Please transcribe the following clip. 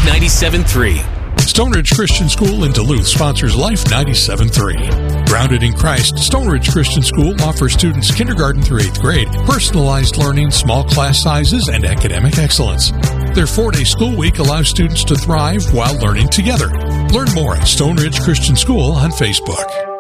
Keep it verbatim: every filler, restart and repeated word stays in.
Life ninety-seven point three. Stone Ridge Christian School in Duluth sponsors Life ninety-seven point three. Grounded in Christ, Stone Ridge Christian School offers students kindergarten through eighth grade, personalized learning, small class sizes, and academic excellence. Their four-day school week allows students to thrive while learning together. Learn more at Stone Ridge Christian School on Facebook.